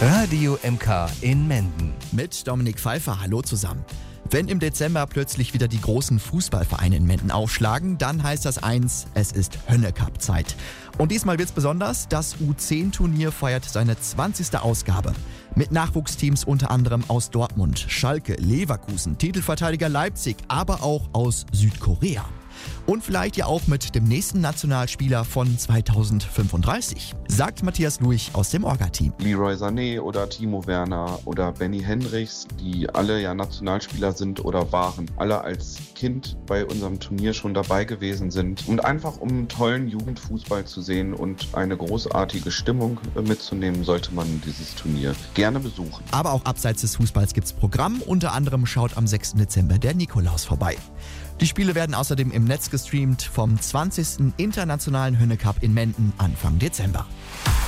Radio MK in Menden. Mit Dominik Pfeiffer, hallo zusammen. Wenn im Dezember plötzlich wieder die großen Fußballvereine in Menden aufschlagen, dann heißt das eins, es ist Hönnecup-Zeit. Und diesmal wird's besonders, das U10-Turnier feiert seine 20. Ausgabe. Mit Nachwuchsteams unter anderem aus Dortmund, Schalke, Leverkusen, Titelverteidiger Leipzig, aber auch aus Südkorea. Und vielleicht ja auch mit dem nächsten Nationalspieler von 2035, sagt Matthias Luich aus dem Orga-Team. Leroy Sané oder Timo Werner oder Benny Hendricks, die alle ja Nationalspieler sind oder waren, alle als Kind bei unserem Turnier schon dabei gewesen sind. Und einfach um tollen Jugendfußball zu sehen und eine großartige Stimmung mitzunehmen, sollte man dieses Turnier gerne besuchen. Aber auch abseits des Fußballs gibt's Programm, unter anderem schaut am 6. Dezember der Nikolaus vorbei. Die Spiele werden außerdem im Netz gestreamt vom 20. Internationalen Hönnecup in Menden Anfang Dezember.